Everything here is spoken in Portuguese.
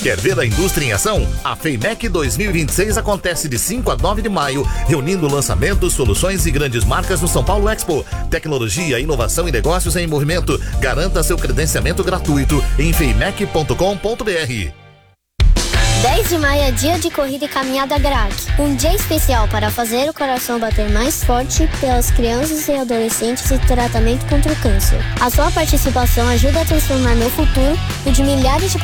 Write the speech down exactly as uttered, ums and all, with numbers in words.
Quer ver a indústria em ação? A FEIMEC dois mil e vinte e seis acontece de cinco a nove de maio, reunindo lançamentos, soluções e grandes marcas no São Paulo Expo. Tecnologia, inovação e negócios em movimento. Garanta seu credenciamento gratuito em feimec ponto com ponto br. dez de maio é dia de corrida e caminhada Grac. Um dia especial para fazer o coração bater mais forte pelas crianças e adolescentes e tratamento contra o câncer. A sua participação ajuda a transformar meu futuro e de milhares de